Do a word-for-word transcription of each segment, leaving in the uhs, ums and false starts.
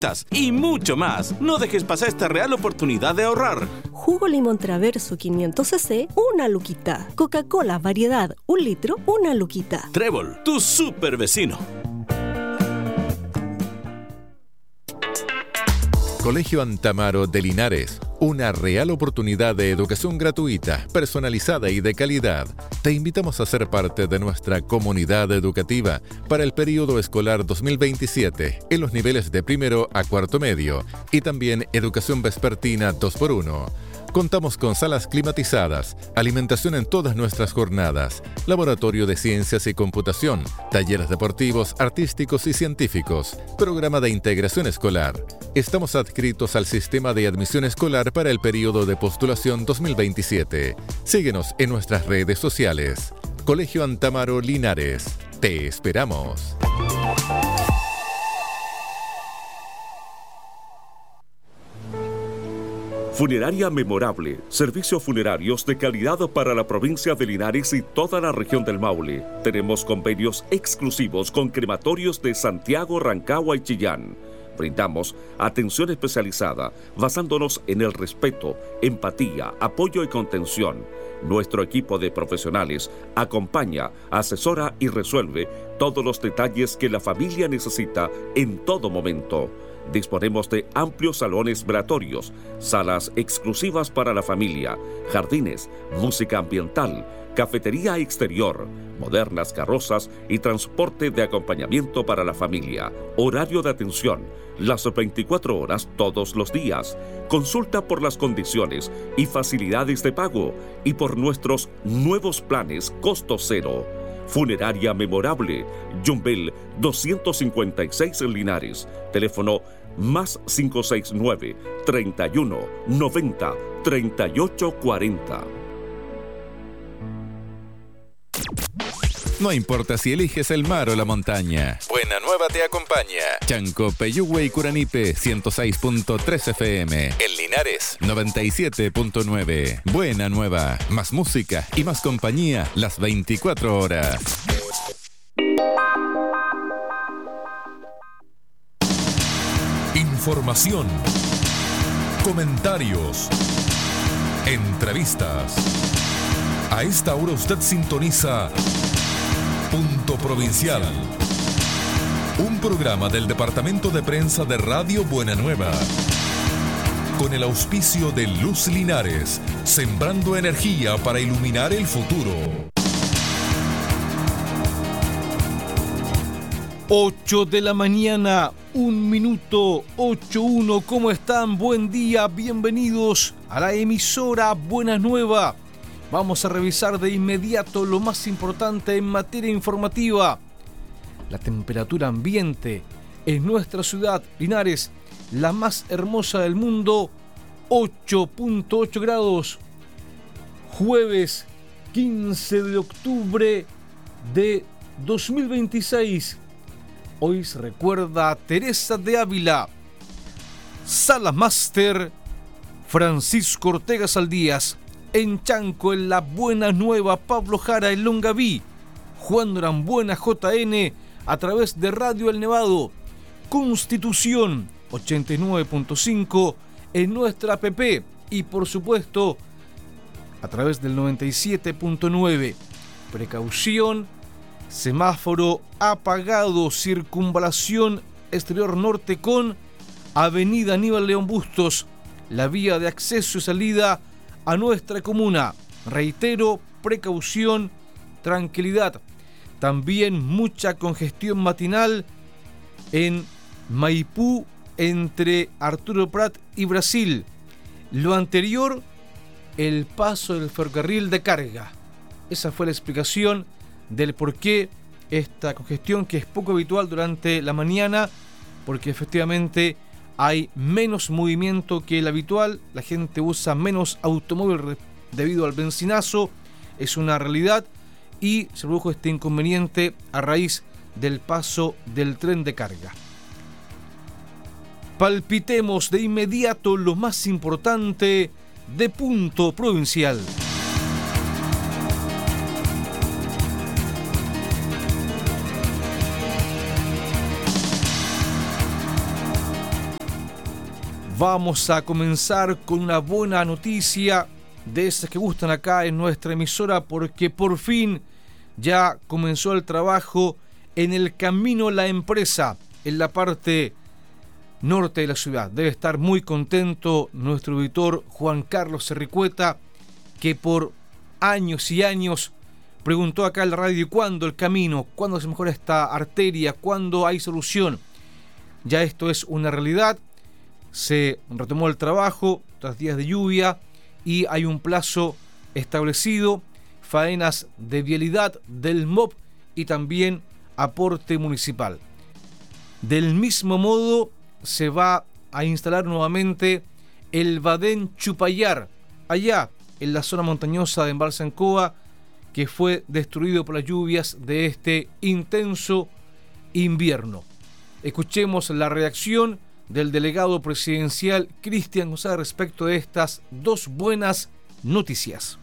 y mucho más. No dejes pasar esta real oportunidad de ahorrar. Jugo limón Traverso quinientos centilitros, una luquita. Coca-Cola variedad, un litro, una luquita. Trébol, tu super vecino. Colegio Antamaro de Linares, una real oportunidad de educación gratuita, personalizada y de calidad. Te invitamos a ser parte de nuestra comunidad educativa para el periodo escolar dos mil veintisiete en los niveles de primero a cuarto medio y también educación vespertina dos por uno. Contamos con salas climatizadas, alimentación en todas nuestras jornadas, laboratorio de ciencias y computación, talleres deportivos, artísticos y científicos, programa de integración escolar. Estamos adscritos al sistema de admisión escolar para el periodo de postulación dos mil veintisiete. Síguenos en nuestras redes sociales. Colegio Antamaro Linares. Te esperamos. Funeraria Memorable, servicios funerarios de calidad para la provincia de Linares y toda la región del Maule. Tenemos convenios exclusivos con crematorios de Santiago, Rancagua y Chillán. Brindamos atención especializada basándonos en el respeto, empatía, apoyo y contención. Nuestro equipo de profesionales acompaña, asesora y resuelve todos los detalles que la familia necesita en todo momento. Disponemos de amplios salones velatorios, salas exclusivas para la familia, jardines, música ambiental, cafetería exterior, modernas carrozas y transporte de acompañamiento para la familia. Horario de atención, las veinticuatro horas todos los días. Consulta por las condiciones y facilidades de pago y por nuestros nuevos planes costo cero. Funeraria Memorable, Yumbel doscientos cincuenta y seis en Linares. Teléfono más cinco seis nueve, treinta y uno, noventa, treinta y ocho cuarenta. No importa si eliges el mar o la montaña. Buena Nueva te acompaña. Chanco, Peyúgue y Curanipe, ciento seis punto tres F M. En Linares, noventa y siete punto nueve. Buena Nueva. Más música y más compañía las veinticuatro horas. Información. Comentarios. Entrevistas. A esta hora usted sintoniza Punto Provincial, un programa del Departamento de Prensa de Radio Buena Nueva, con el auspicio de Luz Linares, sembrando energía para iluminar el futuro. ocho de la mañana, un minuto, ocho uno. ¿Cómo están? Buen día, bienvenidos a la emisora Buena Nueva. Vamos a revisar de inmediato lo más importante en materia informativa. La temperatura ambiente en nuestra ciudad, Linares, la más hermosa del mundo, ocho punto ocho grados. Jueves quince de octubre de dos mil veintiséis. Hoy se recuerda a Teresa de Ávila. Sala Máster Francisco Ortega Saldías. En Chanco, en La Buena Nueva, Pablo Jara, en Longaví, Juan Norambuena, J N, a través de Radio El Nevado, Constitución ochenta y nueve punto cinco en nuestra app y por supuesto a través del noventa y siete punto nueve. Precaución, semáforo apagado, circunvalación exterior norte con Avenida Aníbal León Bustos, la vía de acceso y salida a nuestra comuna. Reitero, precaución, tranquilidad. También mucha congestión matinal en Maipú entre Arturo Prat y Brasil. Lo anterior, el paso del ferrocarril de carga. Esa fue la explicación del por qué esta congestión, que es poco habitual durante la mañana, porque efectivamente hay menos movimiento que el habitual, la gente usa menos automóvil debido al benzinazo, es una realidad, y se produjo este inconveniente a raíz del paso del tren de carga. Palpitemos de inmediato lo más importante de Punto Provincial. Vamos a comenzar con una buena noticia de esas que gustan acá en nuestra emisora, porque por fin ya comenzó el trabajo en el Camino La Empresa, en la parte norte de la ciudad. Debe estar muy contento nuestro auditor Juan Carlos Cerricueta, que por años y años preguntó acá en la radio cuándo el camino, cuándo se mejora esta arteria, cuándo hay solución. Ya esto es una realidad. Se retomó el trabajo tras días de lluvia y hay un plazo establecido, faenas de vialidad del M O P y también aporte municipal. Del mismo modo se va a instalar nuevamente el Badén Chupayar, allá en la zona montañosa de Embalse Ancoa, que fue destruido por las lluvias de este intenso invierno. Escuchemos la reacción del delegado presidencial Cristian González respecto de estas dos buenas noticias.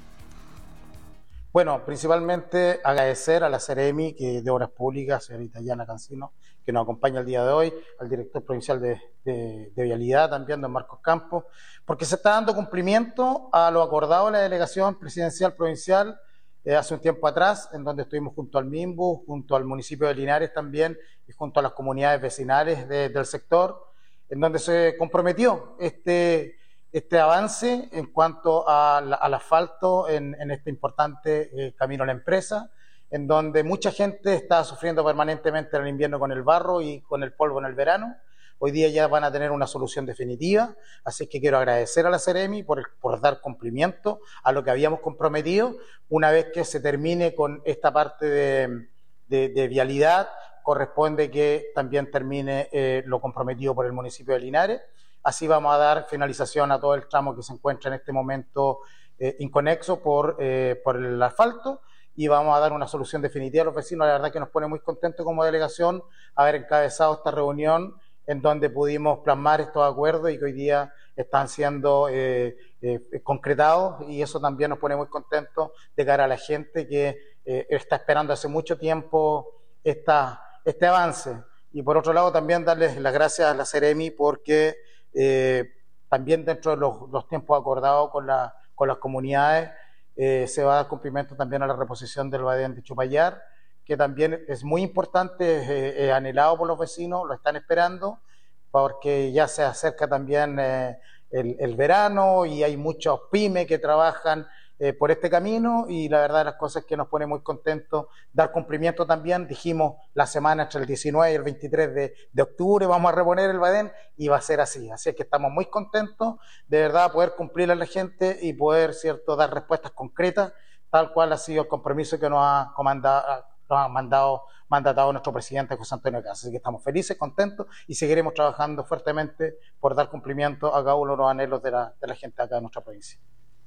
Bueno, principalmente agradecer a la Seremi que de Obras Públicas, señorita Yana Cancino, que nos acompaña el día de hoy, al director provincial de, de, de Vialidad también, don Marcos Campos, porque se está dando cumplimiento a lo acordado en la delegación presidencial provincial eh, hace un tiempo atrás, en donde estuvimos junto al MIMBU, junto al municipio de Linares también y junto a las comunidades vecinales de, del sector, en donde se comprometió este, este avance en cuanto a la, al asfalto en, en este importante eh, Camino a la Empresa, en donde mucha gente está sufriendo permanentemente en el invierno con el barro y con el polvo en el verano. Hoy día ya van a tener una solución definitiva, así que quiero agradecer a la Seremi por, el, por dar cumplimiento a lo que habíamos comprometido. Una vez que se termine con esta parte de, de, de vialidad, corresponde que también termine eh, lo comprometido por el municipio de Linares. Así vamos a dar finalización a todo el tramo que se encuentra en este momento eh, inconexo por, eh, por el asfalto, y vamos a dar una solución definitiva a los vecinos. La verdad que nos pone muy contentos como delegación haber encabezado esta reunión en donde pudimos plasmar estos acuerdos y que hoy día están siendo eh, eh, concretados, y eso también nos pone muy contentos de cara a la gente que eh, está esperando hace mucho tiempo esta, este avance. Y por otro lado también darles las gracias a la Seremi porque eh, también dentro de los, los tiempos acordados con, la, con las comunidades eh, se va a dar cumplimiento también a la reposición del Badén de Chupayar, que también es muy importante, eh, eh, anhelado por los vecinos, lo están esperando, porque ya se acerca también eh, el, el verano y hay muchos pymes que trabajan eh, por este camino, y la verdad de las cosas es que nos pone muy contentos dar cumplimiento también. Dijimos la semana entre el diecinueve y el veintitrés de, de octubre vamos a reponer el Badén, y va a ser así, así es que estamos muy contentos de verdad poder cumplirle a la gente y poder, cierto, dar respuestas concretas, tal cual ha sido el compromiso que nos ha comandado nos ha mandado, mandatado nuestro presidente José Antonio Caz. Así que estamos felices, contentos y seguiremos trabajando fuertemente por dar cumplimiento a cada uno de los anhelos de la, de la gente acá en nuestra provincia.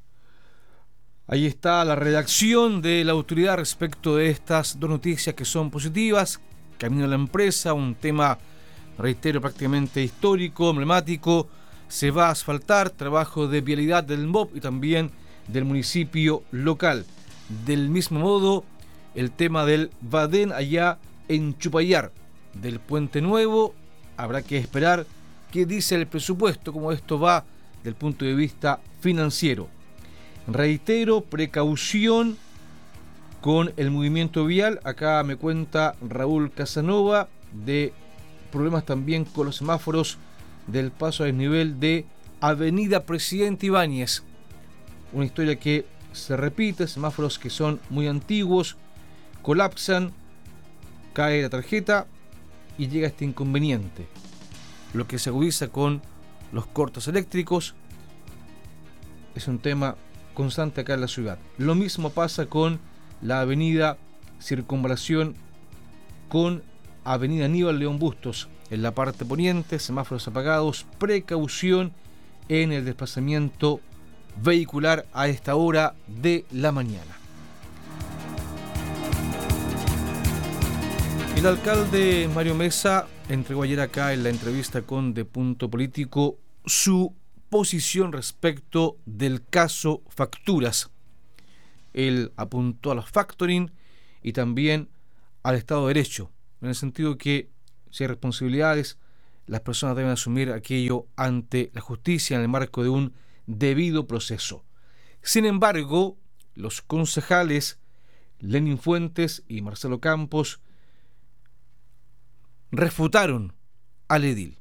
Ahí está la redacción de la autoridad respecto de estas dos noticias que son positivas. Camino a la Empresa, un tema, reitero, prácticamente histórico, emblemático. Se va a asfaltar, trabajo de vialidad del M O P y también del municipio local. Del mismo modo, el tema del Badén allá en Chupayar, del Puente Nuevo, habrá que esperar qué dice el presupuesto, cómo esto va desde el punto de vista financiero. Reitero, precaución con el movimiento vial. Acá me cuenta Raúl Casanova de problemas también con los semáforos del paso a desnivel de Avenida Presidente Ibáñez. Una historia que se repite, semáforos que son muy antiguos, colapsan, cae la tarjeta y llega este inconveniente, lo que se agudiza con los cortes eléctricos. Es un tema constante acá en la ciudad. Lo mismo pasa con la avenida Circunvalación con avenida Aníbal León Bustos en la parte poniente, semáforos apagados, precaución en el desplazamiento vehicular a esta hora de la mañana. El alcalde Mario Mesa entregó ayer acá en la entrevista con De Punto Político su posición respecto del caso Facturas. Él apuntó a los factoring y también al Estado de Derecho, en el sentido que si hay responsabilidades, las personas deben asumir aquello ante la justicia en el marco de un debido proceso. Sin embargo, los concejales Lenín Fuentes y Marcelo Campos refutaron al edil.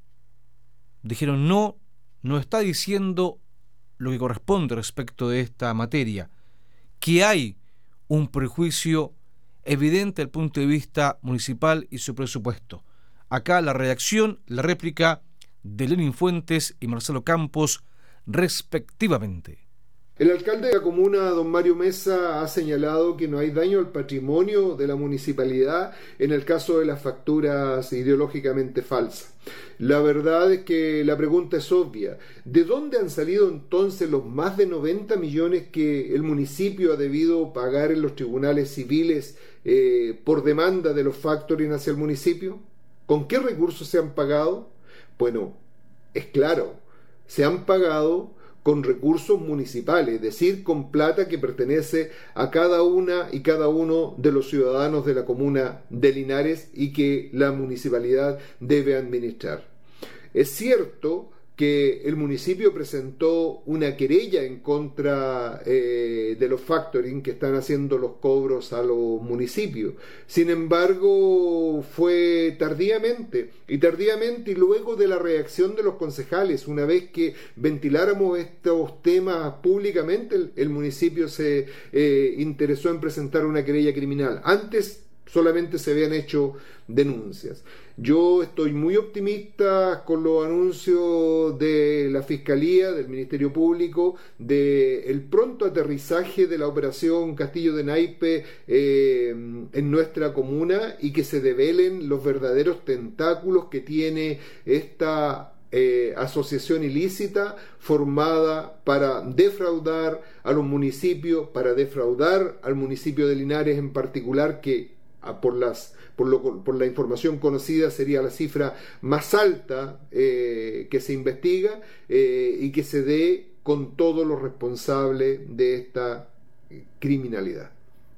Dijeron: no, no está diciendo lo que corresponde respecto de esta materia, que hay un prejuicio evidente desde el punto de vista municipal y su presupuesto. Acá la redacción, la réplica de Lenín Fuentes y Marcelo Campos, respectivamente. El alcalde de la comuna, don Mario Mesa, ha señalado que no hay daño al patrimonio de la municipalidad en el caso de las facturas ideológicamente falsas. La verdad es que la pregunta es obvia. ¿De dónde han salido entonces los más de noventa millones que el municipio ha debido pagar en los tribunales civiles eh, por demanda de los factoring hacia el municipio? ¿Con qué recursos se han pagado? Bueno, es claro, se han pagado con recursos municipales, es decir, con plata que pertenece a cada una y cada uno de los ciudadanos de la comuna de Linares y que la municipalidad debe administrar. Es cierto que el municipio presentó una querella en contra eh, de los factoring que están haciendo los cobros a los municipios. Sin embargo, fue tardíamente, y tardíamente y luego de la reacción de los concejales. Una vez que ventiláramos estos temas públicamente, el, el municipio se eh, interesó en presentar una querella criminal. Antes solamente se habían hecho denuncias. Yo estoy muy optimista con los anuncios de la Fiscalía, del Ministerio Público, de el pronto aterrizaje de la operación Castillo de Naipe eh, en nuestra comuna, y que se develen los verdaderos tentáculos que tiene esta eh, asociación ilícita formada para defraudar a los municipios, para defraudar al municipio de Linares en particular, que por las por, lo, por la información conocida sería la cifra más alta eh, que se investiga, eh, y que se dé con todos los responsables de esta criminalidad.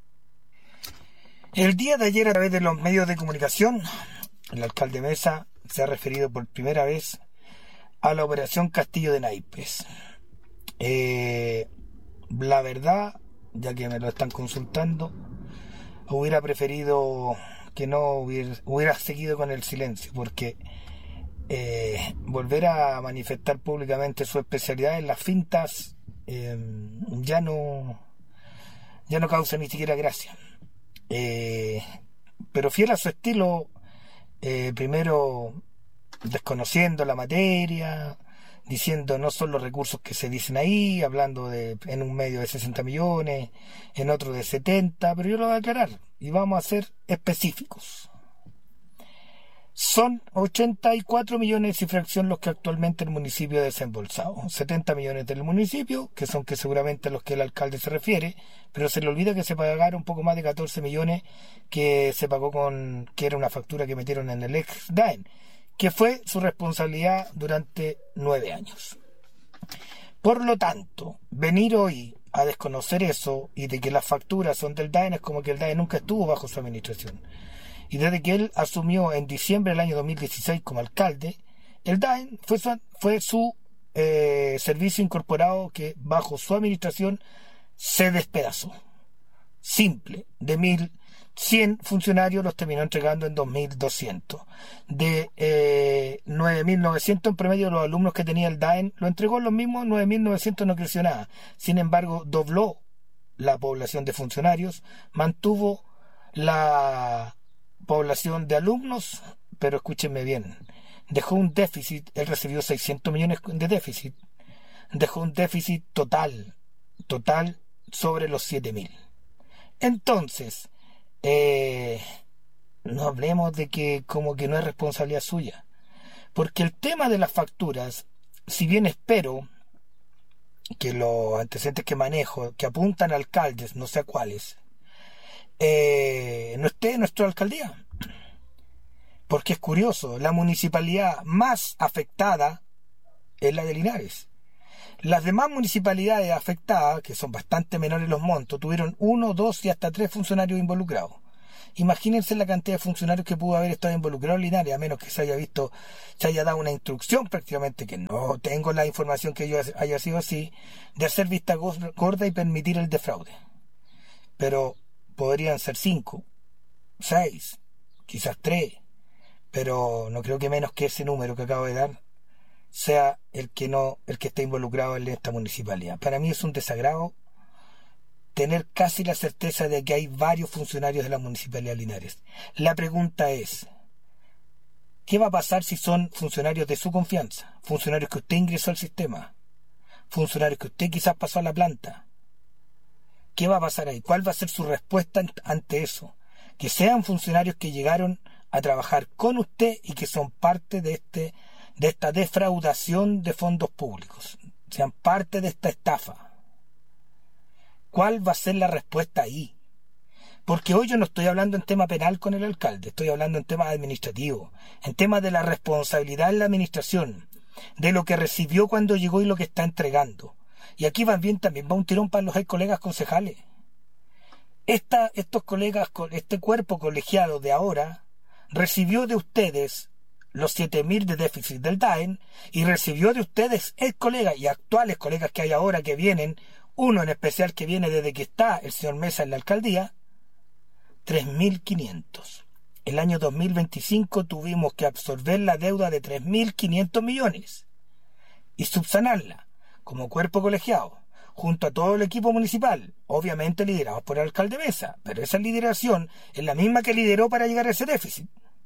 El día de ayer, a través de los medios de comunicación, el alcalde Mesa se ha referido por primera vez a la operación Castillo de Naipes. Eh, la verdad, ya que me lo están consultando, hubiera preferido que no hubiera, hubiera seguido con el silencio, porque eh, volver a manifestar públicamente su especialidad en las fintas eh, ya no ya no causa ni siquiera gracia. Eh, pero fiel a su estilo, eh, primero desconociendo la materia, diciendo no son los recursos que se dicen ahí, hablando de en un medio de sesenta millones, en otro de setenta, pero yo lo voy a aclarar y vamos a ser específicos. Son ochenta y cuatro millones y fracción los que actualmente el municipio ha desembolsado. setenta millones del municipio, que son que seguramente a los que el alcalde se refiere, pero se le olvida que se pagaron un poco más de catorce millones que se pagó con, que era una factura que metieron en el ex D A E N, que fue su responsabilidad durante nueve años. Por lo tanto, venir hoy a desconocer eso y de que las facturas son del D A E N es como que el D A E N nunca estuvo bajo su administración. Y desde que él asumió en diciembre del año dos mil dieciséis como alcalde, el D A E N fue su, fue su eh, servicio incorporado que bajo su administración se despedazó. Simple, de mil cien funcionarios los terminó entregando en dos mil doscientos. De eh, nueve mil novecientos en promedio los alumnos que tenía el D A E N, lo entregó en los mismos nueve mil novecientos, no creció nada. Sin embargo, dobló la población de funcionarios, mantuvo la población de alumnos, pero escúchenme bien, dejó un déficit, él recibió seiscientos millones de déficit, dejó un déficit total, total sobre los siete mil. Entonces, eh, no hablemos de que como que no es responsabilidad suya, porque el tema de las facturas, si bien espero que los antecedentes que manejo, que apuntan a alcaldes, no sé a cuáles, Eh, no esté en nuestra alcaldía, porque es curioso, la municipalidad más afectada es la de Linares. Las demás municipalidades afectadas, que son bastante menores los montos, tuvieron uno, dos y hasta tres funcionarios involucrados. Imagínense la cantidad de funcionarios que pudo haber estado involucrados en Linares, a menos que se haya visto, se haya dado una instrucción prácticamente, que no tengo la información que yo haya sido así, de hacer vista gorda y permitir el defraude. Pero podrían ser cinco, seis, quizás tres, pero no creo que menos que ese número que acabo de dar sea el que no, el que esté involucrado en esta municipalidad. Para mí es un desagrado tener casi la certeza de que hay varios funcionarios de la Municipalidad de Linares. La pregunta es, ¿qué va a pasar si son funcionarios de su confianza? Funcionarios que usted ingresó al sistema, funcionarios que usted quizás pasó a la planta. ¿Qué va a pasar ahí? ¿Cuál va a ser su respuesta ante eso? Que sean funcionarios que llegaron a trabajar con usted y que son parte de este, de esta defraudación de fondos públicos, sean parte de esta estafa. ¿Cuál va a ser la respuesta ahí? Porque hoy yo no estoy hablando en tema penal con el alcalde, estoy hablando en temas administrativos, en temas de la responsabilidad en la administración, de lo que recibió cuando llegó y lo que está entregando. Y aquí va bien, también va un tirón para los ex colegas concejales. Esta, estos colegas, este cuerpo colegiado de ahora, recibió de ustedes los siete mil de déficit del D A E N y recibió de ustedes ex colegas y actuales colegas que hay ahora que vienen, uno en especial que viene desde que está el señor Mesa en la alcaldía, tres mil quinientos. El año dos mil veinticinco tuvimos que absorber la deuda de tres mil quinientos millones y subsanarla como cuerpo colegiado, junto a todo el equipo municipal, obviamente liderados por el alcalde Mesa, pero esa lideración es la misma que lideró para llegar a ese déficit.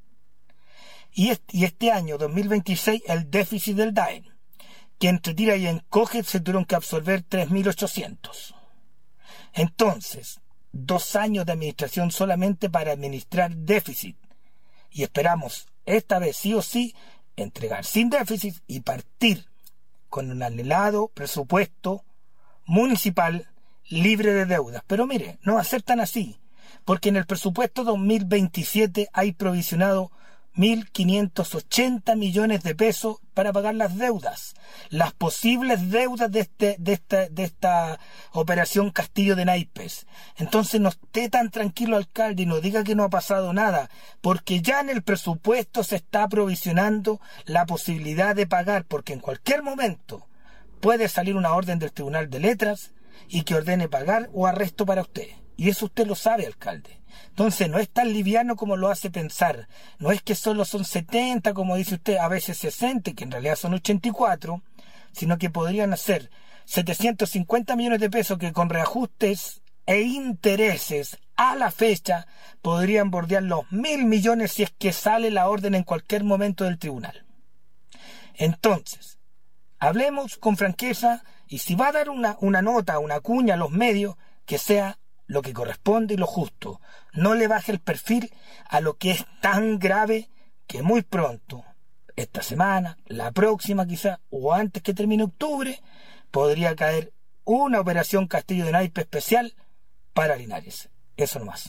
Y este, y este año, dos mil veintiséis, el déficit del D A E N, que entre tira y encoge se tuvieron que absorber tres mil ochocientos. Entonces, dos años de administración solamente para administrar déficit. Y esperamos, esta vez sí o sí, entregar sin déficit y partir con un anhelado presupuesto municipal libre de deudas. Pero mire, no va a ser tan así, porque en el presupuesto dos mil veintisiete hay provisionado mil quinientos ochenta millones de pesos para pagar las deudas, las posibles deudas de, este, de, esta, de esta operación Castillo de Naipes. Entonces no esté tan tranquilo, alcalde, y no diga que no ha pasado nada, porque ya en el presupuesto se está provisionando la posibilidad de pagar, porque en cualquier momento puede salir una orden del Tribunal de Letras y que ordene pagar o arresto para usted. Y eso usted lo sabe, alcalde. Entonces no es tan liviano como lo hace pensar. No es que solo son setenta, como dice usted, a veces sesenta, que en realidad son ochenta y cuatro, sino que podrían ser setecientos cincuenta millones de pesos que con reajustes e intereses a la fecha podrían bordear los mil millones si es que sale la orden en cualquier momento del tribunal. Entonces, hablemos con franqueza, y si va a dar una, una nota, una cuña a los medios, que sea lo que corresponde y lo justo. No le baje el perfil a lo que es tan grave que muy pronto, esta semana, la próxima quizá, o antes que termine octubre, podría caer una operación Castillo de Naipes especial para Linares. Eso nomás.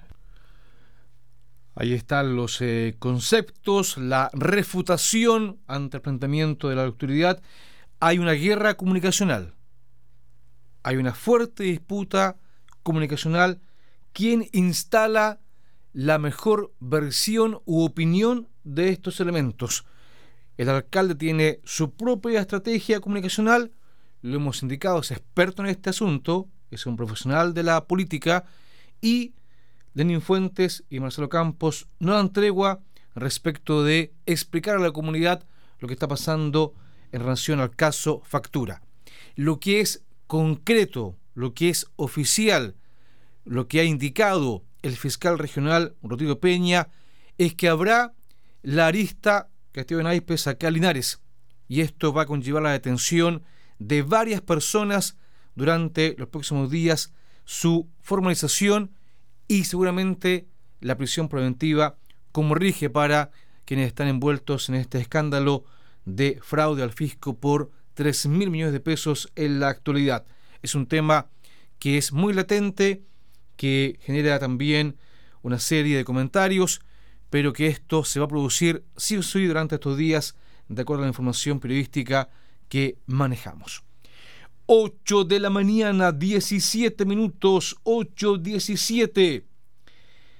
Ahí están los eh, conceptos, la refutación ante el planteamiento de la autoridad. Hay una guerra comunicacional. Hay una fuerte disputa comunicacional. ¿Quién instala la mejor versión u opinión de estos elementos? El alcalde tiene su propia estrategia comunicacional, lo hemos indicado, es experto en este asunto, es un profesional de la política, y Lenín Fuentes y Marcelo Campos no dan tregua respecto de explicar a la comunidad lo que está pasando en relación al caso Factura. Lo que es concreto, lo que es oficial, lo que ha indicado el fiscal regional Rodrigo Peña, es que habrá la arista Castillo de Naipes acá en Linares, y esto va a conllevar la detención de varias personas durante los próximos días, su formalización y seguramente la prisión preventiva como rige para quienes están envueltos en este escándalo de fraude al fisco por tres mil millones de pesos en la actualidad. Es un tema que es muy latente, que genera también una serie de comentarios, pero que esto se va a producir sí o sí durante estos días, de acuerdo a la información periodística que manejamos. ocho de la mañana, diecisiete minutos, ocho diecisiete.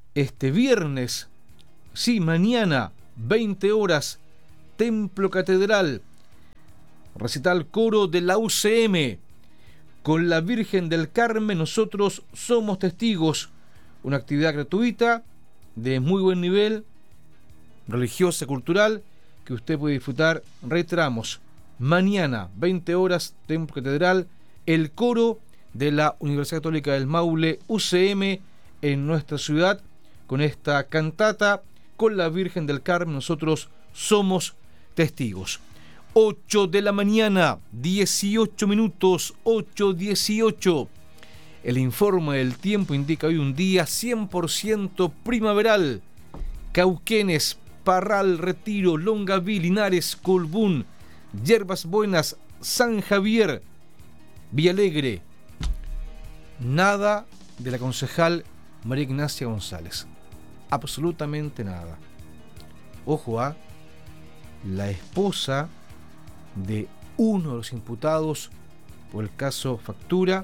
este viernes, sí, mañana, veinte horas, Templo Catedral, recital coro de la U C M, con la Virgen del Carmen, nosotros somos testigos. Una actividad gratuita, de muy buen nivel, religiosa, cultural, que usted puede disfrutar. Reiteramos, mañana, veinte horas, Templo Catedral, el coro de la Universidad Católica del Maule, U C M, en nuestra ciudad, con esta cantata, con la Virgen del Carmen, nosotros somos testigos. ocho de la mañana, dieciocho minutos, ocho dieciocho. El informe del tiempo indica hoy un día cien por ciento primaveral. Cauquenes, Parral, Retiro, Longaví, Linares, Colbún, Yerbas Buenas, San Javier, Villalegre. Nada de la concejal María Ignacia González. Absolutamente nada. Ojo a la esposa de uno de los imputados por el caso Factura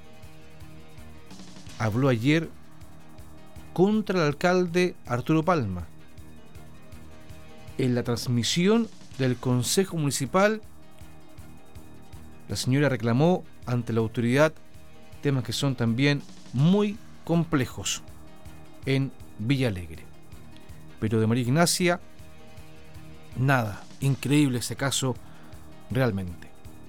habló ayer contra el alcalde Arturo Palma. En la transmisión del Consejo Municipal, la señora reclamó ante la autoridad temas que son también muy complejos en Villalegre. Pero de María Ignacia, nada. Increíble ese caso, realmente.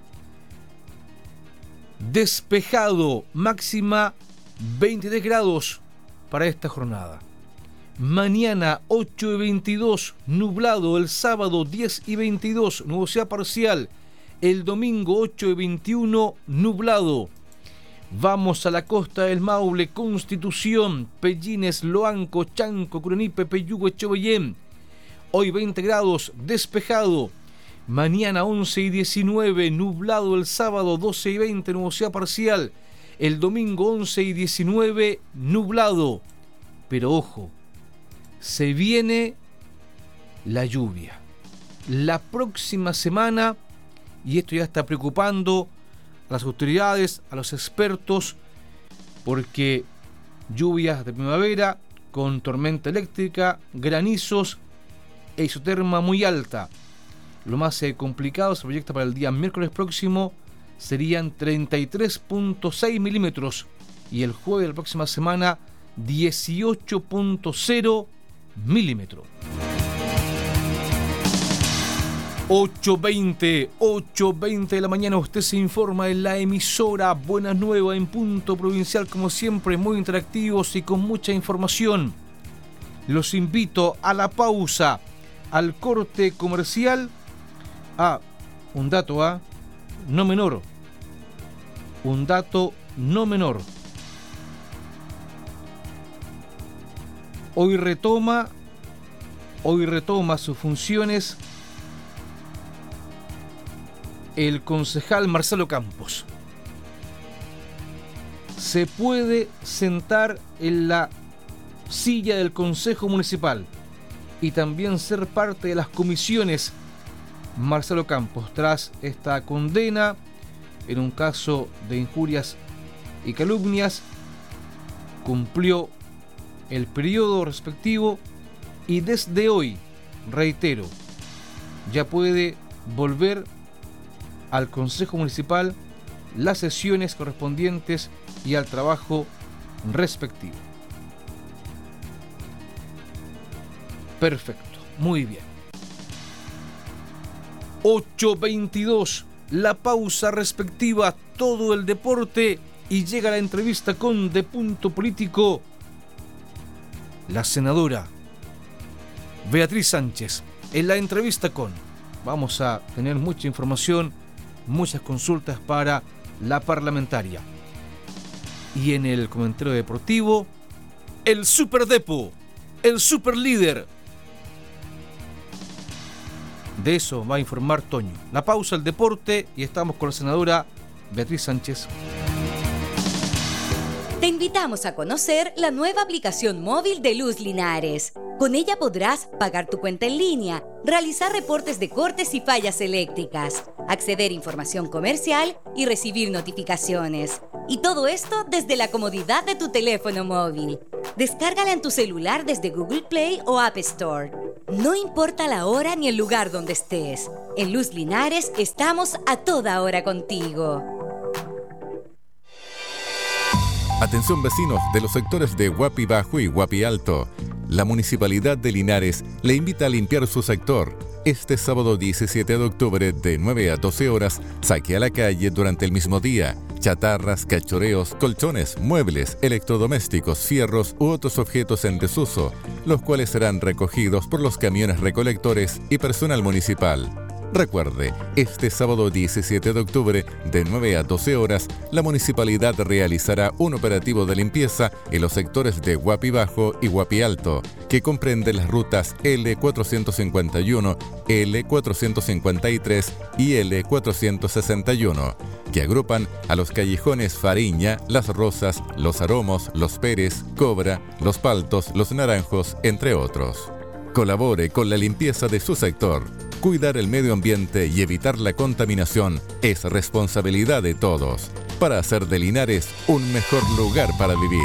Despejado, máxima veintitrés grados para esta jornada. Mañana ocho y veintidós, nublado. El sábado diez y veintidós, nubosidad parcial. El domingo ocho y veintiuno, nublado. Vamos a la costa del Maule, Constitución, Pellines, Loanco, Chanco, Curanipe, Peyugo, Echevellén. Hoy veinte grados, despejado. Mañana once y diecinueve, nublado. El sábado doce y veinte, nubosidad parcial. El domingo once y diecinueve, nublado. Pero ojo, se viene la lluvia. La próxima semana, y esto ya está preocupando a las autoridades, a los expertos, porque lluvias de primavera con tormenta eléctrica, granizos e isoterma muy alta. Lo más eh, complicado se proyecta para el día miércoles próximo, serían treinta y tres punto seis milímetros, y el jueves de la próxima semana dieciocho punto cero milímetros. ocho veinte, ocho veinte de la mañana, usted se informa en la emisora Buenas Nuevas en Punto Provincial, como siempre, muy interactivos y con mucha información. Los invito a la pausa, al corte comercial. Ah, un dato ah, no menor, un dato no menor. Hoy retoma, hoy retoma sus funciones el concejal Marcelo Campos. Se puede sentar en la silla del Consejo Municipal y también ser parte de las comisiones. Marcelo Campos, tras esta condena en un caso de injurias y calumnias, cumplió el periodo respectivo y desde hoy, reitero, ya puede volver al Consejo Municipal las sesiones correspondientes y al trabajo respectivo. Perfecto, muy bien. ocho veintidós, la pausa respectiva, todo el deporte, y llega la entrevista con De Punto Político, la senadora Beatriz Sánchez. En la entrevista con, vamos a tener mucha información, muchas consultas para la parlamentaria. Y en el comentario deportivo, el Super Depo, el Super Líder. De eso va a informar Toño. La pausa, el deporte, y estamos con la senadora Beatriz Sánchez. Te invitamos a conocer la nueva aplicación móvil de Luz Linares. Con ella podrás pagar tu cuenta en línea, realizar reportes de cortes y fallas eléctricas, acceder a información comercial y recibir notificaciones. Y todo esto desde la comodidad de tu teléfono móvil. Descárgala en tu celular desde Google Play o App Store. No importa la hora ni el lugar donde estés. En Luz Linares estamos a toda hora contigo. Atención vecinos de los sectores de Huapi Bajo y Huapi Alto. La Municipalidad de Linares le invita a limpiar su sector. Este sábado diecisiete de octubre de nueve a doce horas, saque a la calle durante el mismo día chatarras, cachoreos, colchones, muebles, electrodomésticos, fierros u otros objetos en desuso, los cuales serán recogidos por los camiones recolectores y personal municipal. Recuerde, este sábado diecisiete de octubre, de nueve a doce horas, la municipalidad realizará un operativo de limpieza en los sectores de Huapi Bajo y Huapi Alto, que comprende las rutas L cuatrocientos cincuenta y uno, L cuatrocientos cincuenta y tres y L cuatrocientos sesenta y uno, que agrupan a los callejones Fariña, Las Rosas, Los Aromos, Los Pérez, Cobra, Los Paltos, Los Naranjos, entre otros. Colabore con la limpieza de su sector. Cuidar el medio ambiente y evitar la contaminación es responsabilidad de todos, para hacer de Linares un mejor lugar para vivir.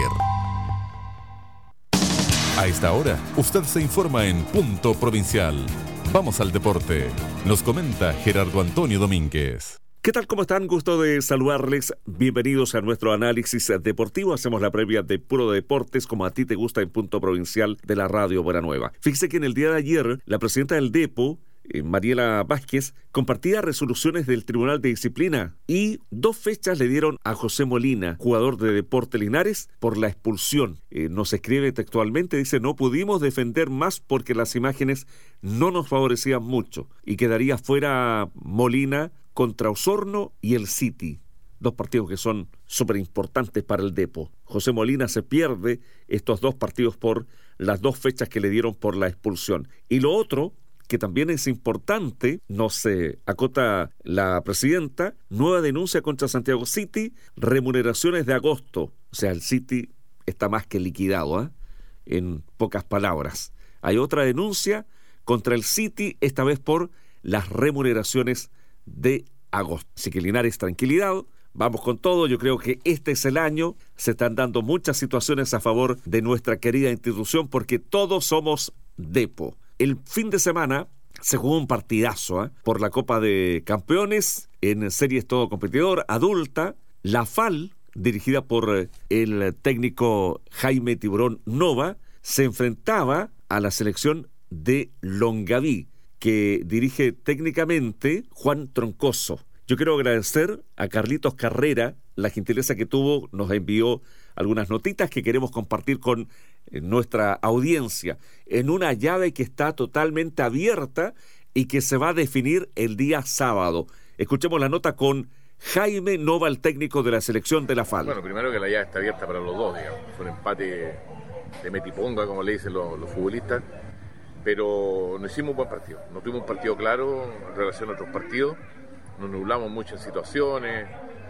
A esta hora, usted se informa en Punto Provincial. Vamos al deporte. Nos comenta Gerardo Antonio Domínguez. ¿Qué tal? ¿Cómo están? Gusto de saludarles. Bienvenidos a nuestro análisis deportivo. Hacemos la previa de Puro Deportes, como a ti te gusta, en Punto Provincial de la Radio Buena Nueva. Fíjese que en el día de ayer, la presidenta del Depo, Mariela Vázquez, compartía resoluciones del Tribunal de Disciplina y dos fechas le dieron a José Molina, jugador de Deportes Linares, por la expulsión. Eh, nos escribe textualmente, dice: no pudimos defender más porque las imágenes no nos favorecían mucho y quedaría fuera Molina contra Osorno y el City, dos partidos que son súper importantes para el Depo. José Molina se pierde estos dos partidos por las dos fechas que le dieron por la expulsión. Y lo otro, que también es importante, nos eh, acota la presidenta: nueva denuncia contra Santiago City, remuneraciones de agosto. O sea, el City está más que liquidado, ¿eh? En pocas palabras. Hay otra denuncia contra el City, esta vez por las remuneraciones de agosto. Así que Linares, tranquilidad, vamos con todo. Yo creo que este es el año. Se están dando muchas situaciones a favor de nuestra querida institución, porque todos somos Depo. El fin de semana se jugó un partidazo ¿eh? por la Copa de Campeones en series todo competidor adulta. La F A L, dirigida por el técnico Jaime Tiburón Nova, se enfrentaba a la selección de Longaví, que dirige técnicamente Juan Troncoso. Yo quiero agradecer a Carlitos Carrera la gentileza que tuvo, nos envió algunas notitas que queremos compartir con nuestra audiencia, en una llave que está totalmente abierta y que se va a definir el día sábado. Escuchemos la nota con Jaime Nova, el técnico de la selección de la F A L. Bueno, primero que la llave está abierta para los dos, digamos. Fue un empate de metiponga, como le dicen los, los futbolistas, pero no hicimos un buen partido. No tuvimos un partido claro en relación a otros partidos, nos nublamos mucho en situaciones,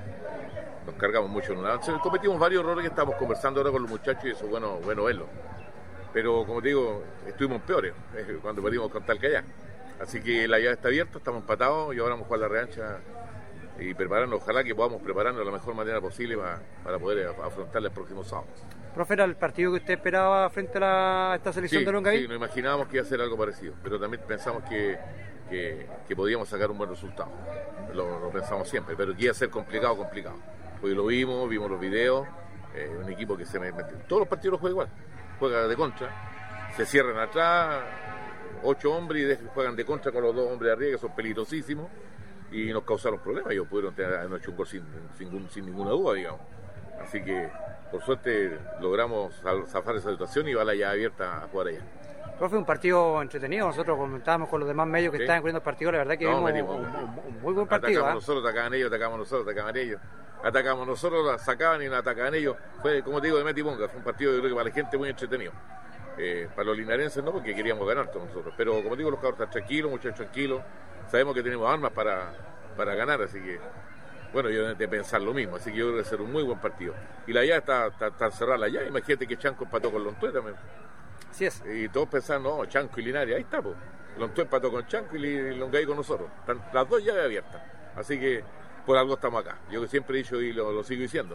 nos cargamos mucho en una... Entonces, cometimos varios errores que estamos conversando ahora con los muchachos y eso es bueno, bueno verlo. Pero, como te digo, estuvimos peores eh, cuando perdimos con Talca. Así que la llave está abierta, estamos empatados y ahora vamos a jugar la revancha y prepararnos. Ojalá que podamos prepararnos de la mejor manera posible para, para poder afrontar el próximo sábado. Profe, ¿era el partido que usted esperaba frente a, la, a esta selección sí, de Longaví? Sí, nos imaginábamos que iba a ser algo parecido, pero también pensamos que, que, que podíamos sacar un buen resultado. Lo, lo pensamos siempre, pero que iba a ser complicado, complicado. Hoy lo vimos, vimos los videos, eh, un equipo que se mete. Todos los partidos los juega igual, juega de contra, se cierran atrás, ocho hombres y juegan de contra con los dos hombres de arriba, que son peligrosísimos, y nos causaron problemas. Ellos pudieron tener anoche un gol sin, sin, sin ninguna duda, digamos. Así que, por suerte, logramos zafar esa situación y va la llave abierta a jugar allá. Profe, un partido entretenido. Nosotros comentábamos con los demás medios que ¿sí? estaban cubriendo el partido. La verdad que no, vimos un, un, un muy buen partido. Atacamos ¿eh? nosotros, atacaban ellos, atacamos nosotros, atacaban ellos. Atacamos nosotros, la sacaban y la atacaban ellos. Fue, como te digo, de metiponga. Fue un partido, yo creo que para la gente muy entretenido. Eh, para los linarenses no, porque queríamos ganar todos nosotros. Pero, como te digo, los cabros están tranquilos, muchachos tranquilos. Sabemos que tenemos armas para, para ganar, así que... Bueno, yo de pensar lo mismo, así que yo creo que va a ser un muy buen partido. Y la llave está, está, está cerrada ya. Imagínate que Chanco empató con Lontué también. Así es. Y todos pensaban, no, Chanco y Linares, ahí está, pues. Lontué empató con Chanco y Longaví con nosotros. Están las dos llaves abiertas. Así que por algo estamos acá. Yo que siempre he dicho y lo, lo sigo diciendo.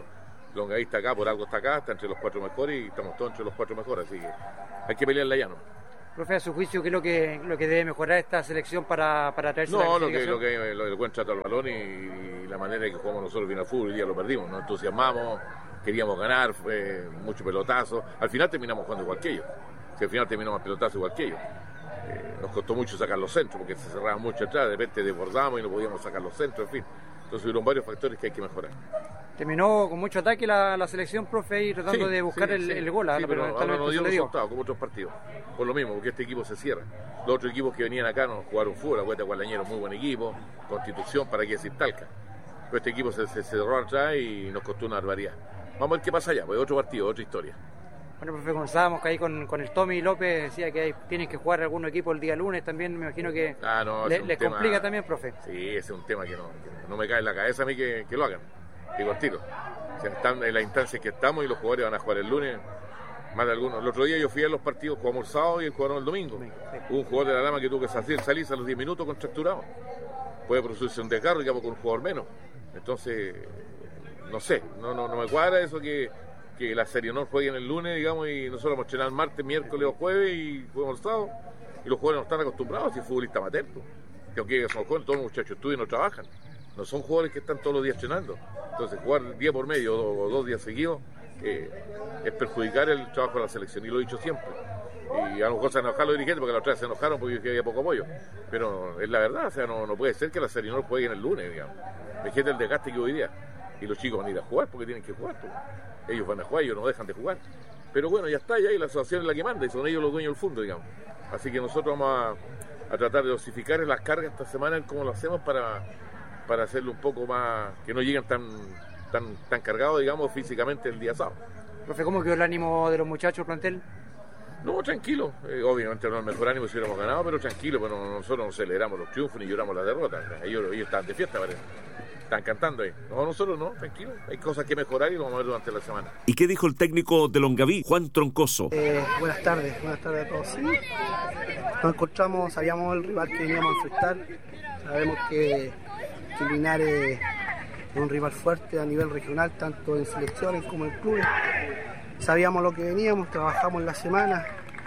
Longaví está acá, por algo está acá, está entre los cuatro mejores y estamos todos entre los cuatro mejores, así que hay que pelearla ya, ¿no? Profe, a su juicio, ¿qué es lo que, lo que debe mejorar esta selección para, para traerse no, la No, lo que, clasificación? lo que lo, el buen trato al balón y, y la manera en que jugamos nosotros bien al fútbol, hoy día lo perdimos, nos entusiasmamos, queríamos ganar, fue mucho pelotazo, al final terminamos jugando igual que ellos, si al final terminamos más pelotazo igual que ellos. Eh, nos costó mucho sacar los centros porque se cerraban mucho atrás, de repente desbordamos y no podíamos sacar los centros, en fin. Entonces hubieron varios factores que hay que mejorar. Terminó con mucho ataque la, la selección, profe, y tratando sí, de buscar sí, el, sí. el gol. Sí, pero ahora no dio dio. resultado como otros partidos. Por lo mismo, porque este equipo se cierra. Los otros equipos que venían acá no jugaron fútbol. Acuérdate, Gualañero, muy buen equipo. Constitución, para qué decir Talca. Pero este equipo se, se cerró atrás y nos costó una barbaridad. Vamos a ver qué pasa allá, pues otro partido, otra historia. Bueno, profe, comenzábamos que ahí con, con el Tommy López decía que hay, tienen que jugar algunos equipos el día lunes también, me imagino que ah, no, le, les tema, complica también, profe. Sí, ese es un tema que no, que no me cae en la cabeza a mí que, que lo hagan. Digo al tiro. O sea, están en la instancia que estamos y los jugadores van a jugar el lunes, más de algunos. El otro día yo fui a los partidos, jugamos el sábado y el jugaron el domingo. Sí, sí. Hubo un jugador de la Dama que tuvo que salir, salir a los diez minutos contracturado. Puede producirse un desgarro, digamos, con un jugador menos. Entonces, no sé, no, no, no me cuadra eso que... que la Serie no jueguen el lunes, digamos, y nosotros vamos a entrenar el martes, miércoles o jueves y jugamos el sábado, y los jugadores no están acostumbrados a ser futbolistas amateur, que aunque son jóvenes, todos los muchachos estudian y no trabajan, no son jugadores que están todos los días entrenando, entonces jugar día por medio o, o dos días seguidos eh, es perjudicar el trabajo de la selección, y lo he dicho siempre, y a lo mejor se enojaron los dirigentes porque la otra vez se enojaron porque había poco apoyo, pero es la verdad, o sea, no, no puede ser que la Serie no jueguen el lunes, digamos, fíjate el desgaste que hoy día, y los chicos van a ir a jugar porque tienen que jugar, pues. Ellos van a jugar, ellos no dejan de jugar. Pero bueno, ya está, ya hay la asociación es la que manda y son ellos los dueños del fondo, digamos. Así que nosotros vamos a, a tratar de dosificar las cargas esta semana, cómo lo hacemos para, para hacerlo un poco más, que no lleguen tan, tan, tan cargados, digamos, físicamente el día sábado. Profe, ¿cómo quedó el ánimo de los muchachos, plantel? No, tranquilo. Eh, obviamente no es el mejor ánimo si hubiéramos ganado, pero tranquilo, pero nosotros no celebramos los triunfos ni lloramos las derrotas. Ellos, ellos están de fiesta, parece. Están cantando ahí. No, nosotros no, tranquilo. Hay cosas que mejorar y lo vamos a ver durante la semana. ¿Y qué dijo el técnico de Longaví, Juan Troncoso? Eh, buenas tardes, buenas tardes a todos. Sí. Nos encontramos, sabíamos el rival que veníamos a enfrentar. Sabemos que, que Linares es un rival fuerte a nivel regional, tanto en selecciones como en clubes. Sabíamos lo que veníamos, trabajamos la semana.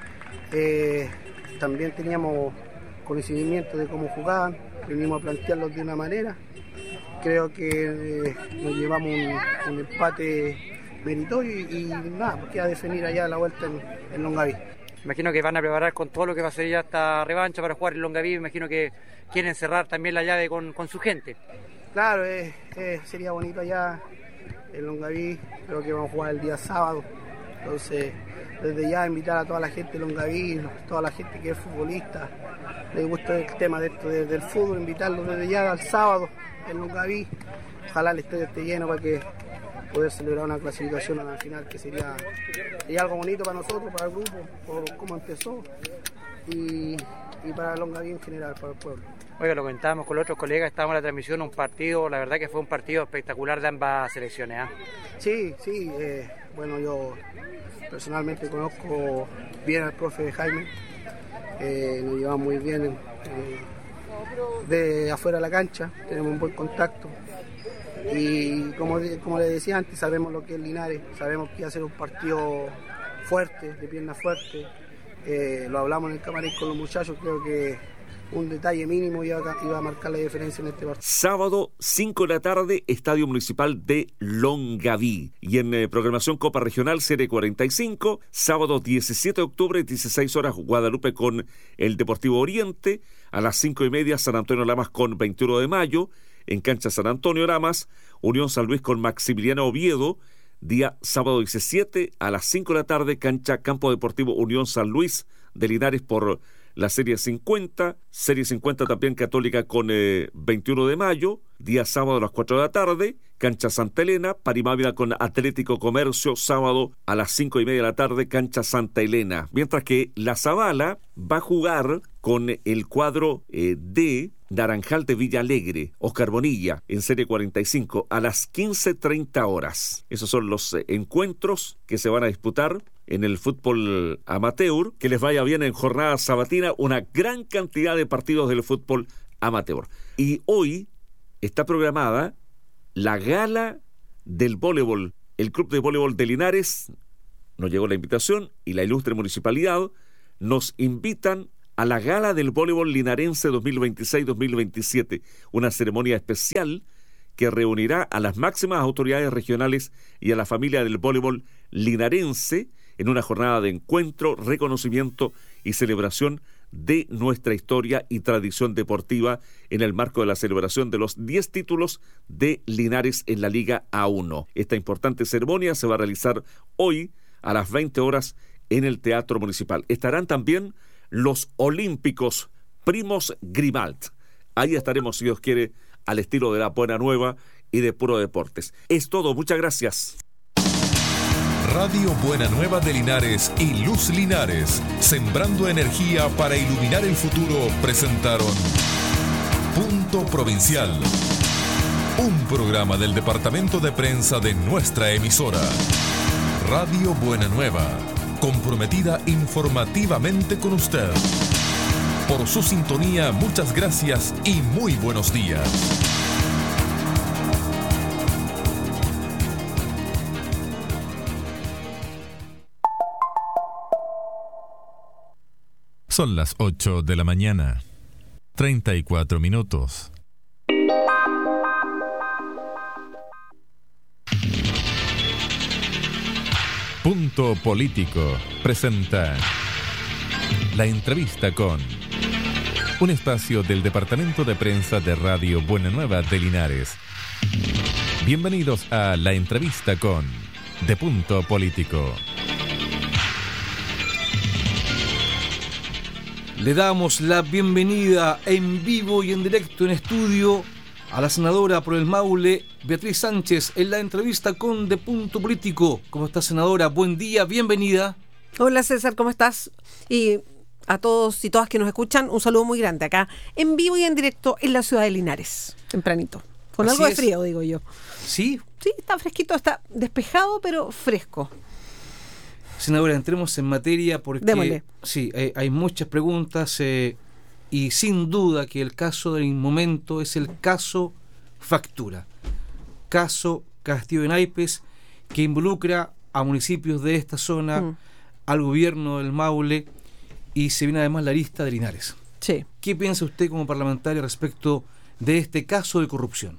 Eh, también teníamos conocimiento de cómo jugaban, venimos a plantearlos de una manera. Creo que eh, nos llevamos un, un empate meritorio y, y nada, pues queda definir allá la vuelta en, en Longaví. Imagino que van a preparar con todo lo que va a ser ya esta revancha para jugar en Longaví. Imagino que quieren cerrar también la llave con, con su gente. Claro, eh, eh, sería bonito allá en Longaví. Creo que vamos a jugar el día sábado. Entonces, desde ya invitar a toda la gente de Longaví, toda la gente que es futbolista, le gusta el tema de esto, de, del fútbol, invitarlos desde ya al sábado en Longaví. Ojalá el estadio esté lleno para que poder celebrar una clasificación a la final, que sería, sería algo bonito para nosotros, para el grupo, por cómo empezó y, y para Longaví en general, para el pueblo. Oiga, lo comentábamos con los otros colegas, estábamos en la transmisión, un partido, la verdad que fue un partido espectacular de ambas selecciones. ¿eh? Sí, sí, eh, bueno, yo personalmente conozco bien al profe Jaime, eh, nos llevamos muy bien eh, de afuera de la cancha, tenemos un buen contacto y como, como le decía antes, sabemos lo que es Linares, sabemos que va a ser un partido fuerte, de pierna fuerte, eh, lo hablamos en el camarín con los muchachos, creo que un detalle mínimo iba a, iba a marcar la diferencia en este partido. Sábado, cinco de la tarde, Estadio Municipal de Longaví. Y en eh, programación Copa Regional, Serie cuarenta y cinco, sábado diecisiete de octubre, dieciséis horas, Guadalupe con el Deportivo Oriente. A las cinco y media, San Antonio Lamas con veintiuno de mayo. En cancha San Antonio Lamas, Unión San Luis con Maximiliano Oviedo. Día sábado diecisiete, a las cinco de la tarde, cancha Campo Deportivo Unión San Luis de Linares por la Serie cincuenta, Serie cincuenta también Católica con eh, veintiuno de mayo, día sábado a las cuatro de la tarde, cancha Santa Elena, Parimávida con Atlético Comercio, sábado a las cinco y media de la tarde, cancha Santa Elena. Mientras que la Zabala va a jugar con el cuadro eh, de Naranjal de Villa Alegre, Oscar Bonilla, en Serie cuarenta y cinco, a las quince treinta horas. Esos son los eh, encuentros que se van a disputar en el fútbol amateur. Que les vaya bien en jornada sabatina, una gran cantidad de partidos del fútbol amateur. Y hoy está programada la gala del voleibol el Club de Voleibol de Linares nos llegó la invitación y la ilustre municipalidad nos invitan a la Gala del Voleibol Linarense dos mil veintiséis dos mil veintisiete, una ceremonia especial que reunirá a las máximas autoridades regionales y a la familia del voleibol linarense en una jornada de encuentro, reconocimiento y celebración de nuestra historia y tradición deportiva en el marco de la celebración de los diez títulos de Linares en la Liga A uno. Esta importante ceremonia se va a realizar hoy a las veinte horas en el Teatro Municipal. Estarán también los olímpicos Primos Grimalt. Ahí estaremos, si Dios quiere, al estilo de la Buena Nueva y de Puro Deportes. Es todo, muchas gracias. Radio Buena Nueva de Linares y Luz Linares, sembrando energía para iluminar el futuro, presentaron Punto Provincial, un programa del departamento de prensa de nuestra emisora. Radio Buena Nueva, comprometida informativamente con usted. Por su sintonía, muchas gracias y muy buenos días. Son las ocho de la mañana, treinta y cuatro minutos. Punto Político presenta la entrevista con un espacio del Departamento de Prensa de Radio Buena Nueva de Linares. Bienvenidos a la entrevista con de Punto Político. Le damos la bienvenida en vivo y en directo en estudio a la senadora por el Maule, Beatriz Sánchez, en la entrevista con De Punto Político. ¿Cómo está, senadora? Buen día, bienvenida. Hola, César, ¿cómo estás? Y a todos y todas que nos escuchan, un saludo muy grande acá, en vivo y en directo en la ciudad de Linares, tempranito. Con Así algo de frío, digo yo. ¿Sí? Sí, está fresquito, está despejado, pero fresco. Senadora, entremos en materia porque Démosle. sí, hay, hay muchas preguntas eh, y sin duda que el caso del momento es el caso Factura, caso Castillo de Naipes, que involucra a municipios de esta zona, mm. al gobierno del Maule, y se viene además la lista de Linares. Sí. ¿Qué piensa usted como parlamentario respecto de este caso de corrupción?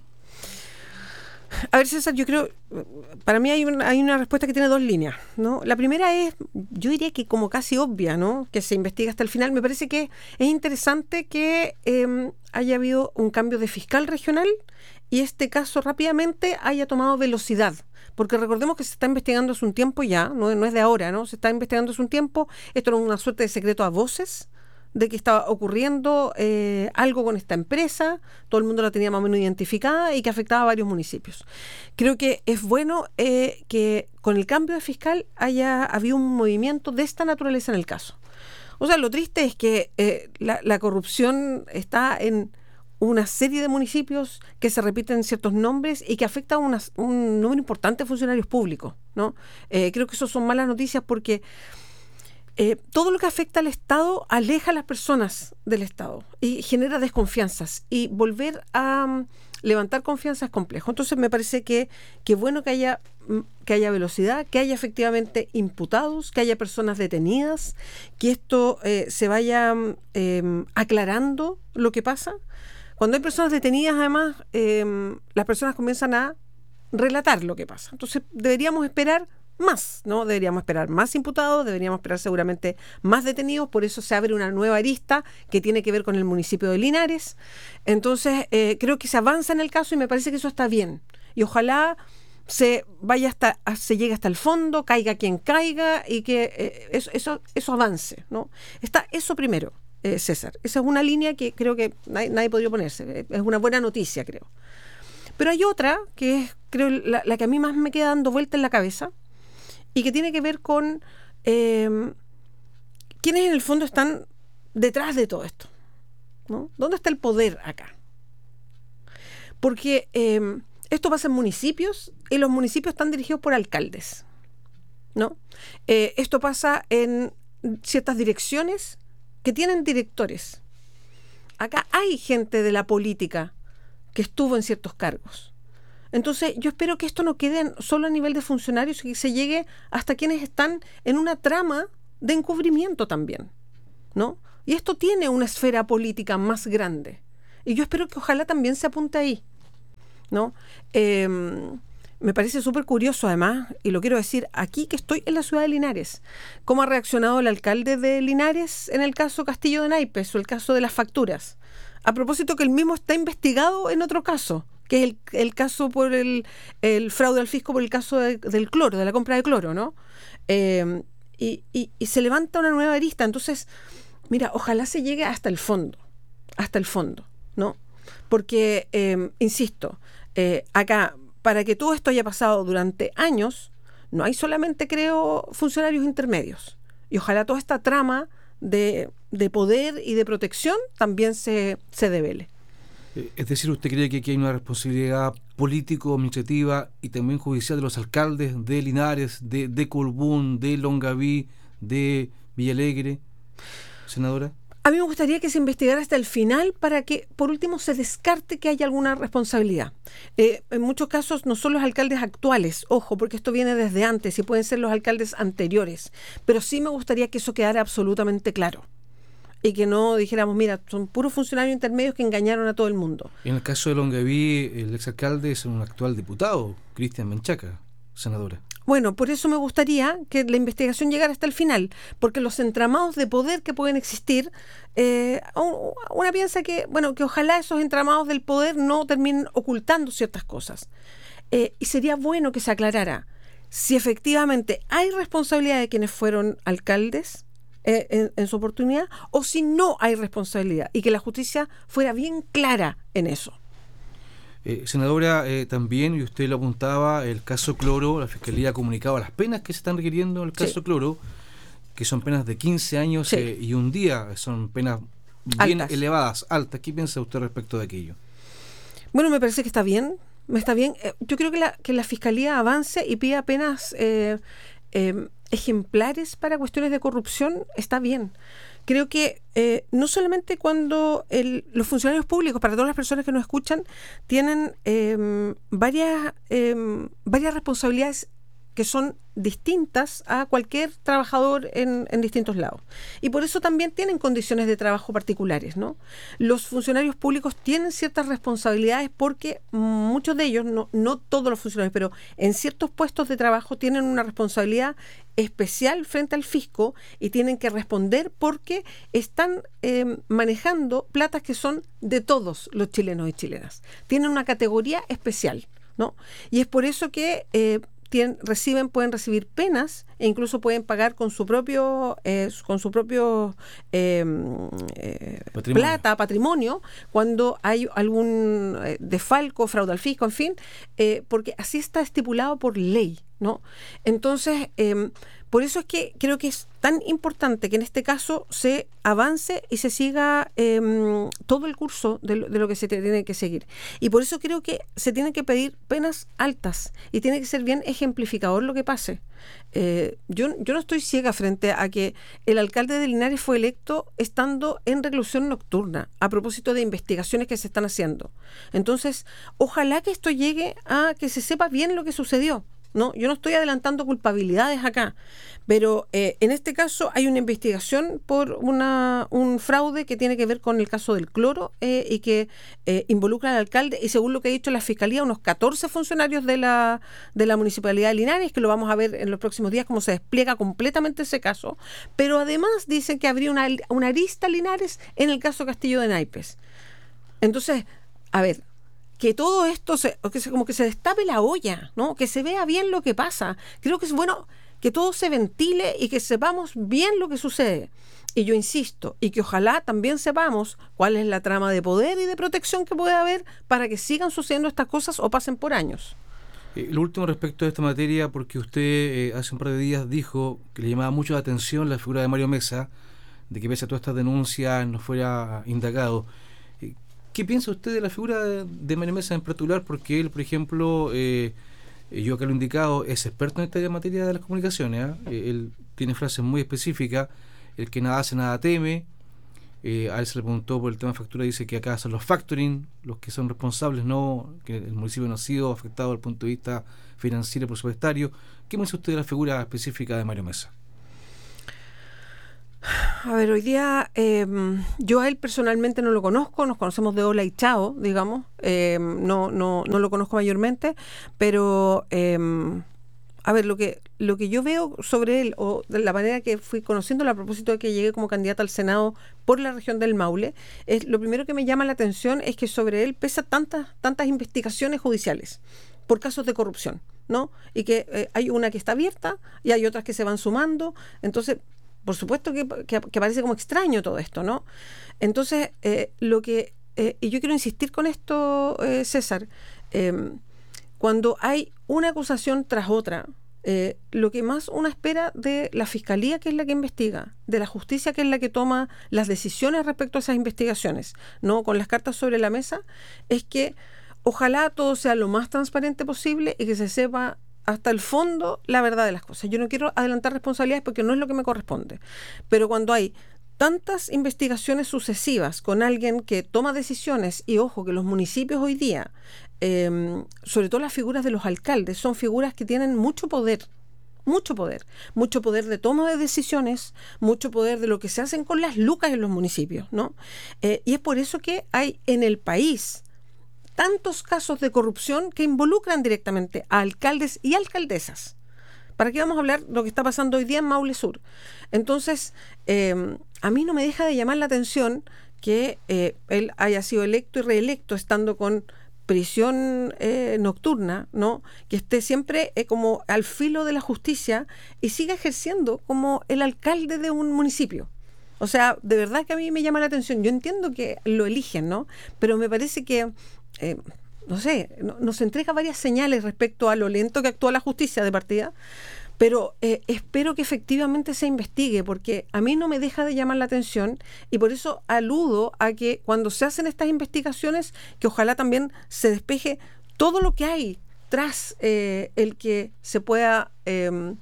A ver, César, yo creo, para mí hay una, hay una respuesta que tiene dos líneas, ¿no? La primera es, yo diría que como casi obvia, ¿no? Que se investiga hasta el final. Me parece que es interesante que eh, haya habido un cambio de fiscal regional y este caso rápidamente haya tomado velocidad. Porque recordemos que se está investigando hace un tiempo ya, no, no es de ahora, ¿no? Se está investigando hace un tiempo. Esto era una suerte de secreto a voces de que estaba ocurriendo eh, algo con esta empresa, todo el mundo la tenía más o menos identificada y que afectaba a varios municipios. Creo que es bueno eh, que con el cambio de fiscal haya habido un movimiento de esta naturaleza en el caso. O sea, lo triste es que eh, la, la corrupción está en una serie de municipios que se repiten ciertos nombres y que afecta a una, un número importante de funcionarios públicos, ¿no? Eh, creo que eso son malas noticias porque Eh, todo lo que afecta al Estado aleja a las personas del Estado y genera desconfianzas, y volver a um, levantar confianza es complejo. Entonces me parece que, que bueno que haya, que haya velocidad, que haya efectivamente imputados, que haya personas detenidas, que esto eh, se vaya eh, aclarando lo que pasa. Cuando hay personas detenidas, además, eh, las personas comienzan a relatar lo que pasa. Entonces deberíamos esperar más, ¿no? Deberíamos esperar más imputados, deberíamos esperar seguramente más detenidos. Por eso se abre una nueva arista que tiene que ver con el municipio de Linares. Entonces eh, creo que se avanza en el caso y me parece que eso está bien, y ojalá se vaya hasta, se llegue hasta el fondo, caiga quien caiga, y que eh, eso, eso, eso avance, ¿no? Está eso primero, eh, César. Esa es una línea que creo que nadie, nadie podría oponerse, es una buena noticia, creo. Pero hay otra que es, creo, la, la que a mí más me queda dando vuelta en la cabeza, y que tiene que ver con eh, quiénes en el fondo están detrás de todo esto, ¿no? ¿Dónde está el poder acá? Porque eh, esto pasa en municipios y los municipios están dirigidos por alcaldes, ¿no? Eh, esto pasa en ciertas direcciones que tienen directores. Acá hay gente de la política que estuvo en ciertos cargos. Entonces yo espero que esto no quede solo a nivel de funcionarios y que se llegue hasta quienes están en una trama de encubrimiento también, ¿no? Y esto tiene una esfera política más grande. Y yo espero que ojalá también se apunte ahí, ¿no? Eh, me parece súper curioso además, y lo quiero decir aquí que estoy en la ciudad de Linares, cómo ha reaccionado el alcalde de Linares en el caso Castillo de Naipes o el caso de las facturas. A propósito que el mismo está investigado en otro caso, que es el, el caso por el, el fraude al fisco por el caso de, del cloro, de la compra de cloro, ¿no? Eh, y, y, y se levanta una nueva arista. Entonces, mira, ojalá se llegue hasta el fondo, hasta el fondo, ¿no? Porque, eh, insisto, eh, acá, para que todo esto haya pasado durante años, no hay solamente, creo, funcionarios intermedios. Y ojalá toda esta trama de, de poder y de protección también se, se devele. Es decir, ¿usted cree que aquí hay una responsabilidad político-administrativa y también judicial de los alcaldes de Linares, de, de Colbún, de Longaví, de Villalegre, senadora? A mí me gustaría que se investigara hasta el final para que, por último, se descarte que haya alguna responsabilidad. Eh, en muchos casos no son los alcaldes actuales, ojo, porque esto viene desde antes y pueden ser los alcaldes anteriores, pero sí me gustaría que eso quedara absolutamente claro y que no dijéramos, mira, son puros funcionarios intermedios que engañaron a todo el mundo. En el caso de Longaví, el exalcalde es un actual diputado, Cristian Menchaca, senadora. Bueno, por eso me gustaría que la investigación llegara hasta el final, porque los entramados de poder que pueden existir, eh, una piensa que, bueno, que ojalá esos entramados del poder no terminen ocultando ciertas cosas. Eh, y sería bueno que se aclarara si efectivamente hay responsabilidad de quienes fueron alcaldes eh, en, en su oportunidad, o si no hay responsabilidad, y que la justicia fuera bien clara en eso. Eh, senadora, eh, también, y usted lo apuntaba, el caso Cloro, la Fiscalía ha comunicado las penas que se están requiriendo en el caso sí. Cloro, que son penas de quince años sí. eh, y un día, son penas bien altas. elevadas, altas. ¿Qué piensa usted respecto de aquello? Bueno, me parece que está bien, me está bien. Eh, yo creo que la, que la Fiscalía avance y pida penas eh, eh, ejemplares para cuestiones de corrupción, está bien. Creo que eh, no solamente cuando el, los funcionarios públicos, para todas las personas que nos escuchan, tienen eh, varias, eh, varias responsabilidades que son distintas a cualquier trabajador en, en distintos lados. Y por eso también tienen condiciones de trabajo particulares, ¿no? Los funcionarios públicos tienen ciertas responsabilidades porque muchos de ellos, no, no todos los funcionarios, pero en ciertos puestos de trabajo tienen una responsabilidad especial frente al fisco y tienen que responder porque están eh, manejando platas que son de todos los chilenos y chilenas. Tienen una categoría especial, ¿no? Y es por eso que eh, Tienen, reciben, pueden recibir penas e incluso pueden pagar con su propio eh, con su propio eh, eh, patrimonio. plata, patrimonio, cuando hay algún eh, desfalco, fraude al fisco, en fin, eh, porque así está estipulado por ley, ¿no? Entonces, eh, por eso es que creo que es tan importante que en este caso se avance y se siga eh, todo el curso de lo, de lo que se tiene que seguir. Y por eso creo que se tienen que pedir penas altas y tiene que ser bien ejemplificador lo que pase. Eh, yo, yo no estoy ciega frente a que el alcalde de Linares fue electo estando en reclusión nocturna, a propósito de investigaciones que se están haciendo. Entonces, ojalá que esto llegue a que se sepa bien lo que sucedió. No, yo no estoy adelantando culpabilidades acá, pero eh, en este caso hay una investigación por una, un fraude que tiene que ver con el caso del cloro eh, y que eh, involucra al alcalde y, según lo que ha dicho la Fiscalía, unos catorce funcionarios de la, de la Municipalidad de Linares, que lo vamos a ver en los próximos días cómo se despliega completamente ese caso, pero además dicen que habría una, una arista Linares en el caso Castillo de Naipes. Entonces, a ver, que todo esto, se, que se, como que se destape la olla, ¿no? Que se vea bien lo que pasa. Creo que es bueno que todo se ventile y que sepamos bien lo que sucede. Y yo insisto, y que ojalá también sepamos cuál es la trama de poder y de protección que puede haber para que sigan sucediendo estas cosas o pasen por años. Eh, lo último respecto a esta materia, porque usted eh, hace un par de días dijo que le llamaba mucho la atención la figura de Mario Mesa, de que pese a todas estas denuncias no fuera indagado. ¿Qué piensa usted de la figura de, de Mario Mesa en particular? Porque él, por ejemplo, eh, yo acá lo he indicado, es experto en esta materia de las comunicaciones. ¿eh? Él tiene frases muy específicas, el que nada hace, nada teme. Eh, a él se le preguntó por el tema de factura, dice que acá son los factoring los que son responsables, no que el municipio no ha sido afectado desde el punto de vista financiero y presupuestario. ¿Qué me dice usted de la figura específica de Mario Mesa? A ver, hoy día eh, yo a él personalmente no lo conozco, nos conocemos de hola y chao, digamos, eh, no, no, no lo conozco mayormente, pero eh, a ver, lo que, lo que yo veo sobre él, o de la manera que fui conociéndolo a propósito de que llegué como candidata al Senado por la región del Maule, es, lo primero que me llama la atención es que sobre él pesa tantas, tantas investigaciones judiciales por casos de corrupción, ¿no? Y que eh, hay una que está abierta y hay otras que se van sumando, entonces por supuesto que, que, que parece como extraño todo esto, ¿no? Entonces, eh, lo que, eh, y yo quiero insistir con esto, eh, César, eh, cuando hay una acusación tras otra, eh, lo que más uno espera de la Fiscalía, que es la que investiga, de la Justicia, que es la que toma las decisiones respecto a esas investigaciones, ¿no? Con las cartas sobre la mesa, es que ojalá todo sea lo más transparente posible y que se sepa hasta el fondo la verdad de las cosas. Yo no quiero adelantar responsabilidades porque no es lo que me corresponde, pero cuando hay tantas investigaciones sucesivas con alguien que toma decisiones, y ojo que los municipios hoy día, eh, sobre todo las figuras de los alcaldes, son figuras que tienen mucho poder, mucho poder, mucho poder de toma de decisiones, mucho poder de lo que se hacen con las lucas en los municipios, ¿no? Eh, y es por eso que hay en el país tantos casos de corrupción que involucran directamente a alcaldes y alcaldesas. ¿Para qué vamos a hablar de lo que está pasando hoy día en Maule Sur? Entonces, eh, a mí no me deja de llamar la atención que eh, él haya sido electo y reelecto estando con prisión eh, nocturna, ¿no? Que esté siempre eh, como al filo de la justicia y siga ejerciendo como el alcalde de un municipio. O sea, de verdad que a mí me llama la atención. Yo entiendo que lo eligen, ¿no? Pero me parece que Eh, no sé, no, nos entrega varias señales respecto a lo lento que actúa la justicia de partida, pero eh, espero que efectivamente se investigue, porque a mí no me deja de llamar la atención, y por eso aludo a que cuando se hacen estas investigaciones, que ojalá también se despeje todo lo que hay tras eh, el que se pueda eh,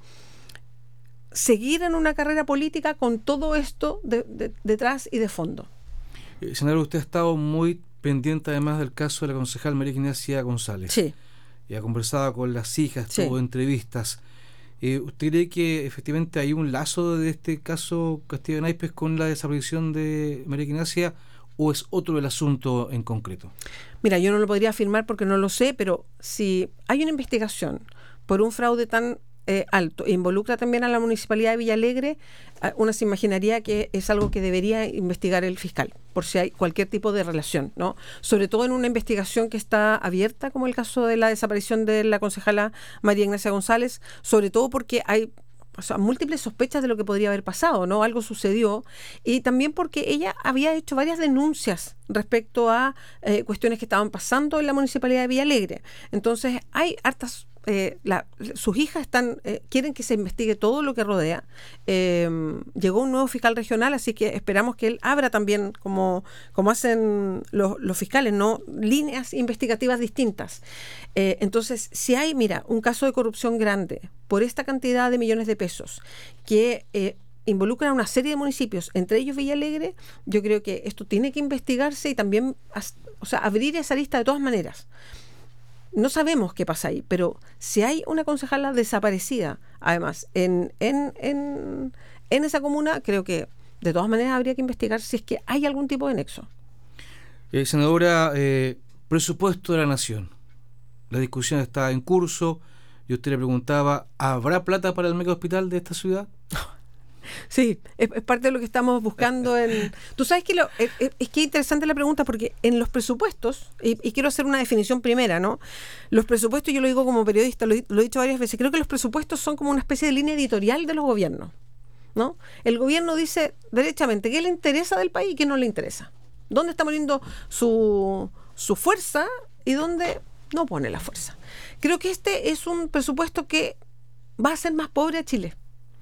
seguir en una carrera política con todo esto de, de, detrás y de fondo. Eh, senador, usted ha estado muy pendiente además del caso de la concejal María Ignacia González. Sí. Y ha conversado con las hijas, sí. tuvo entrevistas. Eh, ¿Usted cree que efectivamente hay un lazo de este caso Castillo de Naipes con la desaparición de María Ignacia, o es otro el asunto en concreto? Mira, yo no lo podría afirmar porque no lo sé, pero si hay una investigación por un fraude tan Eh, alto, e involucra también a la Municipalidad de Villalegre, uno se imaginaría que es algo que debería investigar el fiscal, por si hay cualquier tipo de relación, ¿no? Sobre todo en una investigación que está abierta, como el caso de la desaparición de la concejala María Ignacia González, sobre todo porque hay, o sea, múltiples sospechas de lo que podría haber pasado, ¿no? Algo sucedió, y también porque ella había hecho varias denuncias respecto a eh, cuestiones que estaban pasando en la Municipalidad de Villalegre. Entonces hay hartas Eh, la, sus hijas están eh, quieren que se investigue todo lo que rodea. Eh, llegó un nuevo fiscal regional, así que esperamos que él abra también, como, como hacen los, los fiscales, ¿no? Líneas investigativas distintas. Eh, entonces, si hay, mira, un caso de corrupción grande por esta cantidad de millones de pesos que eh, involucra a una serie de municipios, entre ellos Villalegre, yo creo que esto tiene que investigarse y también, o sea, abrir esa lista de todas maneras. No sabemos qué pasa ahí, pero si hay una concejala desaparecida, además, en, en, en, en esa comuna, creo que de todas maneras habría que investigar si es que hay algún tipo de nexo. Eh, senadora, eh, presupuesto de la Nación. La discusión está en curso. Y usted le preguntaba, ¿habrá plata para el mega hospital de esta ciudad? Sí, es, es parte de lo que estamos buscando. En, tú sabes que lo, es, es que es interesante la pregunta, porque en los presupuestos, y, y quiero hacer una definición primera, ¿no? Los presupuestos, yo lo digo como periodista, lo, lo he dicho varias veces, creo que los presupuestos son como una especie de línea editorial de los gobiernos, ¿no? El gobierno dice derechamente qué le interesa del país y qué no le interesa, dónde está poniendo su, su fuerza y dónde no pone la fuerza. Creo que este es un presupuesto que va a hacer más pobre a Chile.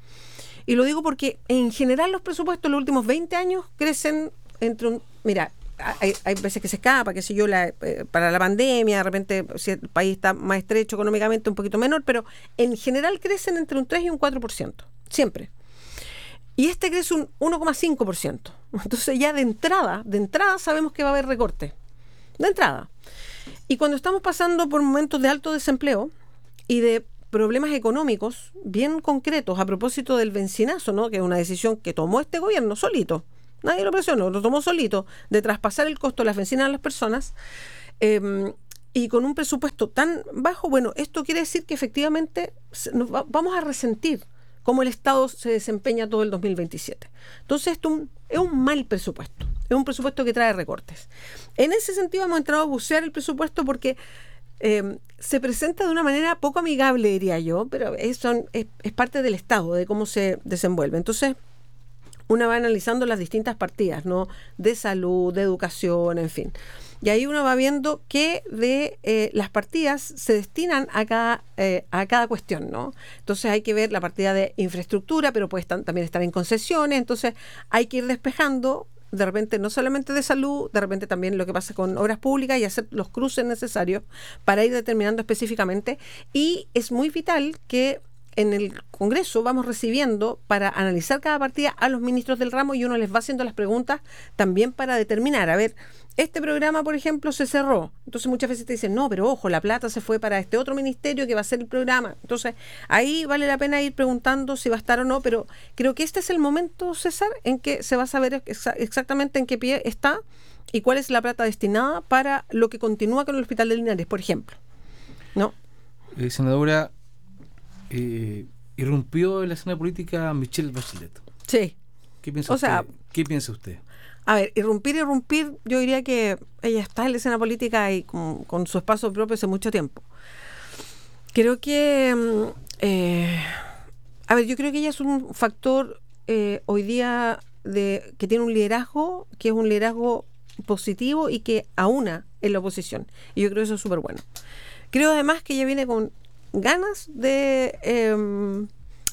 Y lo digo porque en general los presupuestos en los últimos veinte años crecen entre un... Mira, hay, hay veces que se escapa, qué sé yo, la, eh, para la pandemia, de repente si el país está más estrecho económicamente, un poquito menor, pero en general crecen entre un tres y un cuatro por ciento, siempre. Y este crece un uno coma cinco por ciento. Entonces ya de entrada, de entrada sabemos que va a haber recortes. De entrada. Y cuando estamos pasando por momentos de alto desempleo y de problemas económicos bien concretos a propósito del bencinazo, ¿no? Que es una decisión que tomó este gobierno solito, nadie lo presionó, lo tomó solito, de traspasar el costo de las bencinas a las personas, eh, y con un presupuesto tan bajo, bueno, esto quiere decir que efectivamente nos va, vamos a resentir cómo el Estado se desempeña todo el dos mil veintisiete. Entonces esto un, es un mal presupuesto, es un presupuesto que trae recortes. En ese sentido hemos entrado a bucear el presupuesto porque Eh, se presenta de una manera poco amigable, diría yo, pero eso es, es parte del Estado, de cómo se desenvuelve. Entonces, uno va analizando las distintas partidas, ¿no? De salud, de educación, en fin. Y ahí uno va viendo qué de eh, las partidas se destinan a cada, eh, a cada cuestión, ¿no? Entonces hay que ver la partida de infraestructura, pero puede estar, también estar en concesiones, entonces hay que ir despejando de repente no solamente de salud, de repente también lo que pasa con obras públicas y hacer los cruces necesarios para ir determinando específicamente. Y es muy vital que en el Congreso vamos recibiendo para analizar cada partida a los ministros del ramo y uno les va haciendo las preguntas también para determinar, a ver, este programa, por ejemplo, se cerró. Entonces muchas veces te dicen, no, pero ojo, la plata se fue para este otro ministerio que va a ser el programa. Entonces ahí vale la pena ir preguntando si va a estar o no, pero creo que este es el momento, César, en que se va a saber exa- exactamente en qué pie está y cuál es la plata destinada para lo que continúa con el Hospital de Linares, por ejemplo. ¿No? Eh, senadora, eh, irrumpió en la escena política Michelle Bachelet. Sí. ¿Qué piensa o usted? Sea, ¿Qué piensa usted? A ver, irrumpir, irrumpir, yo diría que ella está en la escena política y con, con su espacio propio hace mucho tiempo. Creo que, eh, a ver, yo creo que ella es un factor eh, hoy día de que tiene un liderazgo, que es un liderazgo positivo y que aúna en la oposición. Y yo creo que eso es súper bueno. Creo además que ella viene con ganas de... Eh,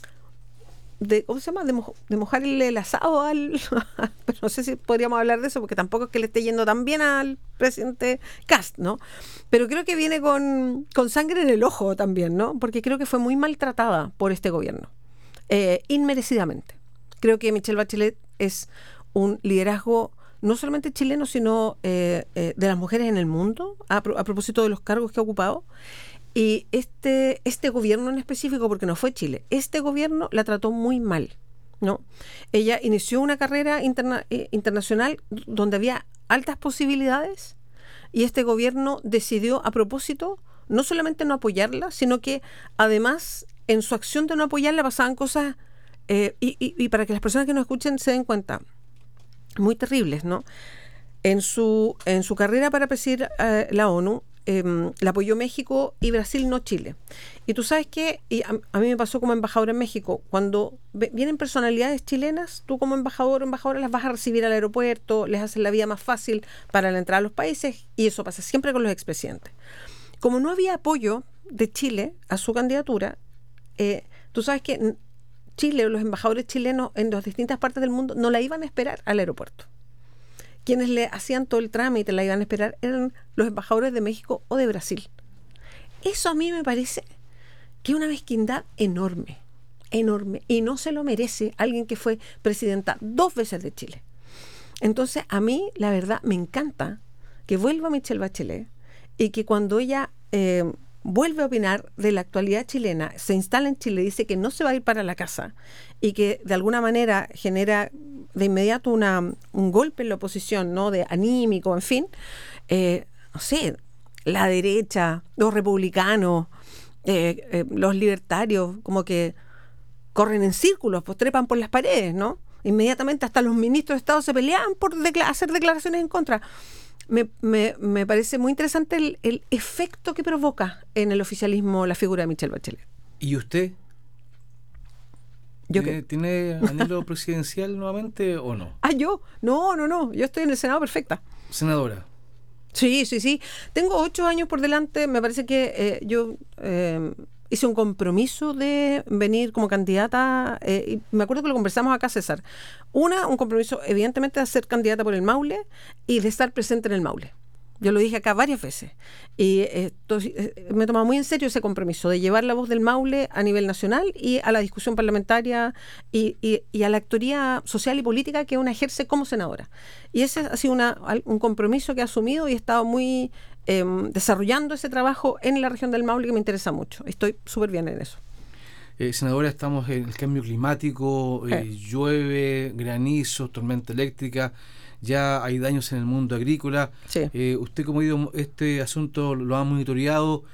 de ¿cómo se llama? De, mo- de mojarle el asado al... pero no sé si podríamos hablar de eso, porque tampoco es que le esté yendo tan bien al presidente Kast, ¿no? Pero creo que viene con, con sangre en el ojo también, ¿no? Porque creo que fue muy maltratada por este gobierno, eh, inmerecidamente. Creo que Michelle Bachelet es un liderazgo no solamente chileno, sino eh, eh, de las mujeres en el mundo, a, pro- a propósito de los cargos que ha ocupado. Y este, este gobierno en específico, porque no fue Chile, este gobierno la trató muy mal, ¿no? Ella inició una carrera interna, eh, internacional donde había altas posibilidades y este gobierno decidió a propósito no solamente no apoyarla, sino que además en su acción de no apoyarla pasaban cosas, eh, y, y, y para que las personas que nos escuchen se den cuenta, muy terribles, ¿no? En su, en su carrera para presidir eh, la ONU, Eh, la apoyó México y Brasil, no Chile. Y tú sabes que, y a, a mí me pasó como embajadora en México, cuando ve, vienen personalidades chilenas, tú como embajador o embajadora las vas a recibir al aeropuerto, les haces la vida más fácil para la entrada a los países, y eso pasa siempre con los expresidentes. Como no había apoyo de Chile a su candidatura, eh, tú sabes que Chile o los embajadores chilenos en las distintas partes del mundo no la iban a esperar al aeropuerto. Quienes le hacían todo el trámite, la iban a esperar, eran los embajadores de México o de Brasil. Eso a mí me parece que es una mezquindad enorme, enorme, y no se lo merece alguien que fue presidenta dos veces de Chile. Entonces, a mí, la verdad, me encanta que vuelva Michelle Bachelet y que cuando ella eh, vuelve a opinar de la actualidad chilena, se instala en Chile, dice que no se va a ir para la casa y que de alguna manera genera de inmediato una, un golpe en la oposición, ¿no? De anímico, en fin, eh, no sé, la derecha, los republicanos, eh, eh, los libertarios, como que corren en círculos, pues trepan por las paredes, ¿no? Inmediatamente hasta los ministros de Estado se pelean por decla- hacer declaraciones en contra. Me, me, me parece muy interesante el, el efecto que provoca en el oficialismo la figura de Michelle Bachelet. ¿Y usted? ¿Yo ¿Tiene, qué? ¿Tiene anhelo presidencial nuevamente o no? Ah, yo. No, no, no. Yo estoy en el Senado perfecta. Senadora. Sí, sí, sí. Tengo ocho años por delante. Me parece que eh, yo eh, hice un compromiso de venir como candidata. Eh, y me acuerdo que lo conversamos acá, César. Una, un compromiso, evidentemente, de ser candidata por el Maule y de estar presente en el Maule. Yo lo dije acá varias veces. Y esto, me he tomado muy en serio ese compromiso de llevar la voz del Maule a nivel nacional y a la discusión parlamentaria y, y, y a la actoría social y política que una ejerce como senadora. Y ese ha sido una, un compromiso que he asumido y he estado muy eh, desarrollando ese trabajo en la región del Maule, que me interesa mucho. Estoy súper bien en eso. Eh, senadora, estamos en el cambio climático, eh, eh. llueve, granizo, tormenta eléctrica. Ya hay daños en el mundo agrícola. Sí. Eh, usted, como digo, este asunto lo ha monitoreado.